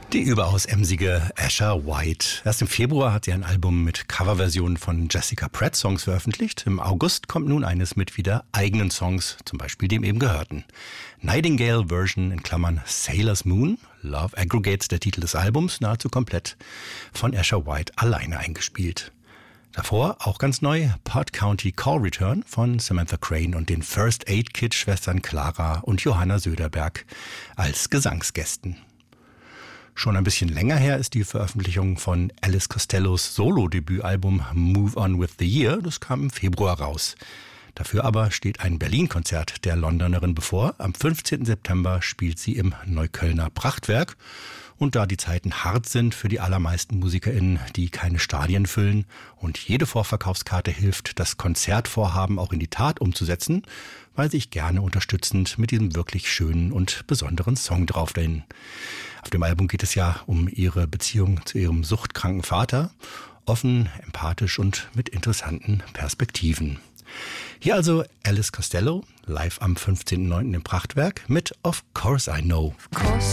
Die überaus emsige Asher White. Erst im Februar hat sie ein Album mit Coverversionen von Jessica Pratt Songs veröffentlicht. Im August kommt nun eines mit wieder eigenen Songs, zum Beispiel dem eben gehörten. Nightingale Version in Klammern Sailor's Moon, Love Aggregates, der Titel des Albums, nahezu komplett von Asher White alleine eingespielt. Davor, auch ganz neu, Pod County Call Return von Samantha Crane und den First Aid Kit-Schwestern Clara und Johanna Söderberg als Gesangsgästen. Schon ein bisschen länger her ist die Veröffentlichung von Alice Costellos Solo-Debütalbum Move On With The Year. Das kam im Februar raus. Dafür aber steht ein Berlin-Konzert der Londonerin bevor. Am 15. September spielt sie im Neuköllner Prachtwerk. Und da die Zeiten hart sind für die allermeisten MusikerInnen, die keine Stadien füllen und jede Vorverkaufskarte hilft, das Konzertvorhaben auch in die Tat umzusetzen, weise ich gerne unterstützend mit diesem wirklich schönen und besonderen Song drauf hin. Auf dem Album geht es ja um ihre Beziehung zu ihrem suchtkranken Vater. Offen, empathisch und mit interessanten Perspektiven. Hier also Alice Costello, live am 15.09. im Prachtwerk mit Of Course I Know.